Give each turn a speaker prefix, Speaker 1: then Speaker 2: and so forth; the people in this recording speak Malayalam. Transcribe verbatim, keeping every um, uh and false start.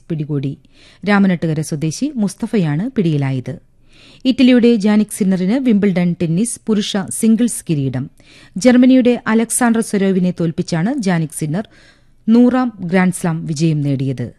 Speaker 1: പിടികൂടി. രാമനാട്ടുകര സ്വദേശി മുസ്തഫയാണ് പിടിയിലായത്. ഇറ്റലിയുടെ ജാനിക് സിന്നറിന് വിംബിൾഡൺ ടെന്നീസ് പുരുഷ സിംഗിൾസ് കിരീടം. ജർമ്മനിയുടെ അലക്സാണ്ടർ സ്വരോവിനെ തോൽപ്പിച്ചാണ് ജാനിക് സിന്നർ നൂറാം ഗ്രാൻഡ്സ്ലാം വിജയം നേടിയത്.